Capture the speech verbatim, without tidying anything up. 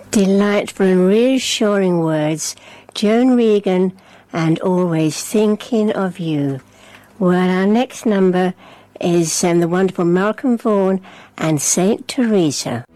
Delightful and reassuring words, Joan Regan, and Always Thinking of You. Well, our next number is um, the wonderful Malcolm Vaughan and Saint Teresa.